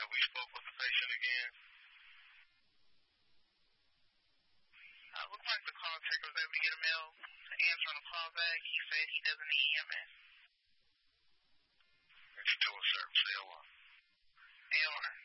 Have we spoke with the patient again? Looks like the call taker was able to get a mail to answer on a call back. He said he doesn't need EMS. It's still a service, AOR. AOR.